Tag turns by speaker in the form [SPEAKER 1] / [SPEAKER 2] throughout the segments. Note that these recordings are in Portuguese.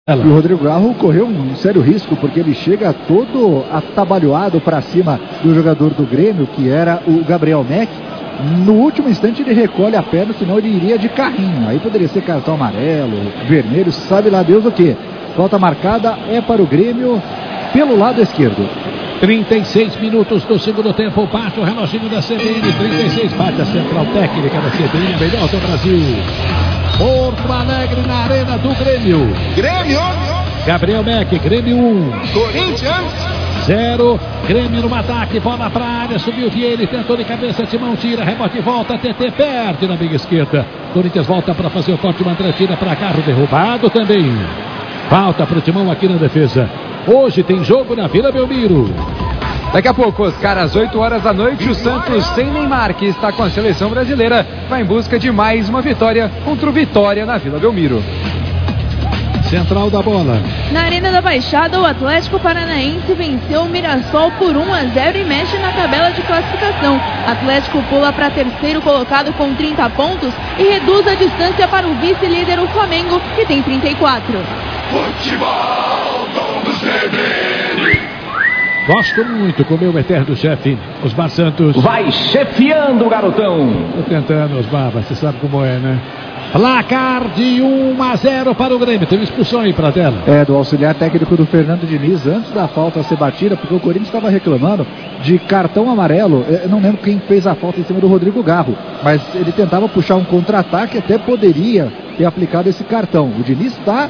[SPEAKER 1] E o Rodrigo Garro correu um sério risco, porque ele chega todo atabalhoado para cima do jogador do Grêmio, que era o Gabriel Mack. No último instante ele recolhe a perna, senão ele iria de carrinho. Aí poderia ser cartão amarelo, vermelho, sabe lá Deus o que. Falta marcada é para o Grêmio pelo lado esquerdo.
[SPEAKER 2] 36 minutos do segundo tempo, parte o reloginho da CBN, 36, parte a central técnica da CBN, melhor do Brasil. Porto Alegre na arena do Grêmio. Gabriel Mack, Grêmio 1.
[SPEAKER 3] Corinthians
[SPEAKER 2] 0, Grêmio no ataque, bola pra área, subiu Vieira, tentou de cabeça, Timão tira, rebote e volta, TT perde na meia esquerda. Corinthians volta para fazer o corte, André tira para Carro, derrubado também. Falta pro Timão aqui na defesa. Hoje tem jogo na Vila Belmiro.
[SPEAKER 4] Daqui a pouco, Oscar, às 8 horas da noite, o Santos sem Neymar, que está com a seleção brasileira, vai em busca de mais uma vitória contra o Vitória na Vila Belmiro.
[SPEAKER 2] Central da bola.
[SPEAKER 5] Na Arena da Baixada, o Atlético Paranaense venceu o Mirassol por 1-0 e mexe na tabela de classificação. Atlético pula para terceiro colocado com 30 pontos e reduz a distância para o vice-líder, o Flamengo, que tem 34.
[SPEAKER 3] Futebol todos CBN.
[SPEAKER 2] Gosto muito com o meu eterno chefe, Osmar Santos.
[SPEAKER 6] Vai chefiando, garotão.
[SPEAKER 2] Tô tentando, Osmar, você sabe como é, né? Placar de 1-0 para o Grêmio. Teve expulsão aí para a tela.
[SPEAKER 1] Do auxiliar técnico do Fernando Diniz, antes da falta ser batida, porque o Corinthians estava reclamando de cartão amarelo. Eu não lembro quem fez a falta em cima do Rodrigo Garro, mas ele tentava puxar um contra-ataque, até poderia ter aplicado esse cartão. O Diniz está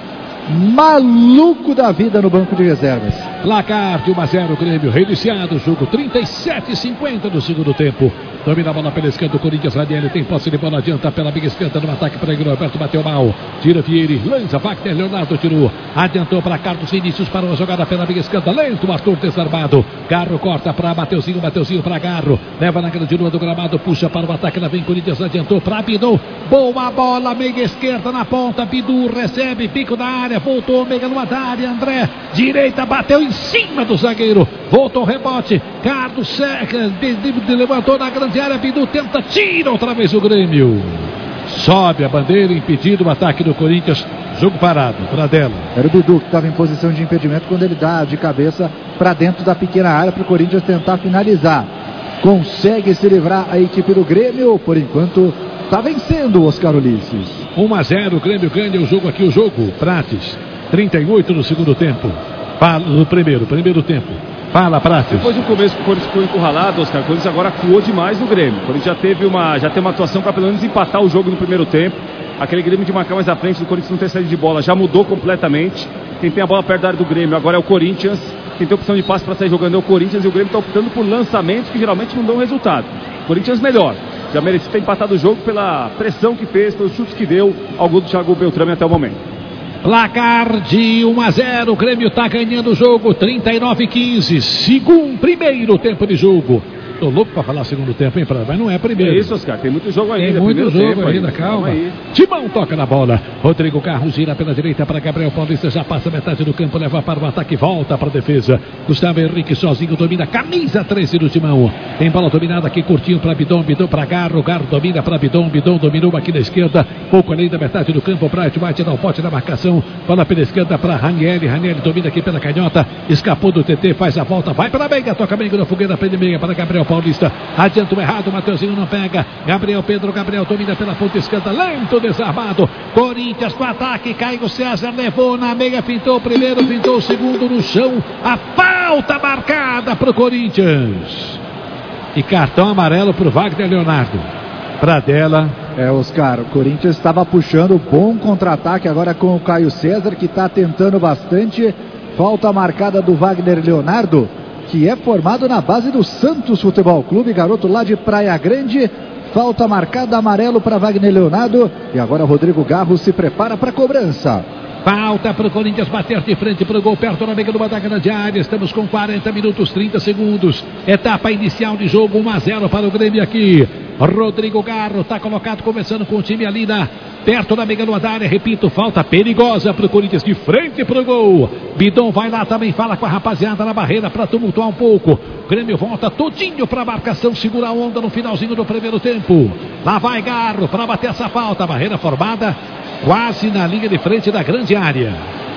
[SPEAKER 1] maluco da vida no banco de reservas.
[SPEAKER 2] Placar de 1-0, Grêmio reiniciado o jogo, 37:50 do segundo tempo. Domina a bola pela esquerda do Corinthians, Ranieri tem posse de bola, adianta pela meia esquerda no ataque para o Roberto, bateu mal, tira Vieira, lança, Wagner, Leonardo tirou, adiantou para Carlos Vinícius para uma jogada pela meia esquerda, lento, Arthur desarmado, Garro corta para Mateuzinho para Garro, leva na grande lua do gramado, puxa para o ataque, lá vem Corinthians, adiantou para Bidu, boa bola, meia esquerda na ponta, Bidu recebe, pico da área, voltou, meia numa da área, André, direita, bateu em cima do zagueiro, voltou o rebote, Carlos Seca, levantou na grande área, Bidu tenta, tira outra vez o Grêmio. Sobe a bandeira, impedido o ataque do Corinthians, jogo parado, para dela.
[SPEAKER 1] Era o Bidu que estava em posição de impedimento quando ele dá de cabeça para dentro da pequena área para o Corinthians tentar finalizar. Consegue se livrar a equipe do Grêmio, por enquanto está vencendo o Oscar Ulisses.
[SPEAKER 2] 1-0, o Grêmio ganha o jogo aqui, o jogo, Prates, 38 no segundo tempo. No primeiro tempo. Fala, Prates.
[SPEAKER 7] Depois do começo que o Corinthians ficou encurralado, Oscar, o Corinthians agora acuou demais no Grêmio. O Corinthians já tem uma atuação para pelo menos empatar o jogo no primeiro tempo. Aquele Grêmio de marcar mais à frente do Corinthians não ter saída de bola já mudou completamente. Quem tem a bola perto da área do Grêmio agora é o Corinthians. Quem tem opção de passe para sair jogando é o Corinthians, e o Grêmio está optando por lançamentos que geralmente não dão resultado. O Corinthians melhor. Já merecia ter empatado o jogo pela pressão que fez, pelos chutes que deu ao gol do Thiago Beltrame até o momento.
[SPEAKER 2] Placar de 1-0, o Grêmio está ganhando o jogo, 39:15, primeiro tempo de jogo. Tô louco para falar segundo tempo, hein, mas não é primeiro.
[SPEAKER 7] É isso, Oscar, tem muito jogo ainda.
[SPEAKER 2] Tem muito jogo ainda, calma. Timão toca na bola, Rodrigo Carlos gira pela direita para Gabriel Paulista, já passa metade do campo, leva para o ataque, volta para a defesa. Gustavo Henrique sozinho domina, camisa 13 do Timão. Tem bola dominada aqui, curtinho para Bidon, Bidon para Garro, Garro domina para Bidon, Bidon dominou aqui na esquerda, pouco além da metade do campo, Bright White dá o pote na marcação, bola pela esquerda para Ranieri, Ranieri domina aqui pela canhota, escapou do TT, faz a volta, vai para a meia, toca meia na fogueira, prende meia para Gabriel Paulista, adianta o errado, Mateuzinho não pega, Gabriel domina pela ponta esquerda, lento, desarmado, Corinthians com ataque, Caio César levou na meia, pintou o primeiro, pintou o segundo no chão, a falta marcada para o Corinthians, e cartão amarelo para o Wagner Leonardo, para dela.
[SPEAKER 1] Oscar, o Corinthians estava puxando bom contra-ataque agora com o Caio César, que está tentando bastante, falta marcada do Wagner Leonardo, que é formado na base do Santos Futebol Clube, garoto lá de Praia Grande. Falta marcada, amarelo para Wagner Leonardo. E agora Rodrigo Garro se prepara para a cobrança.
[SPEAKER 2] Falta para o Corinthians bater de frente para o gol, perto na meia da grande área. Estamos com 40 minutos, 30 segundos. Etapa inicial de jogo, 1-0 para o Grêmio aqui. Rodrigo Garro está colocado, começando com o time ali perto da meia da área. Repito, falta perigosa para o Corinthians, de frente para o gol. Bidon vai lá também, fala com a rapaziada na barreira para tumultuar um pouco. O Grêmio volta todinho para a marcação, segura a onda no finalzinho do primeiro tempo. Lá vai Garro para bater essa falta, barreira formada quase na linha de frente da grande área.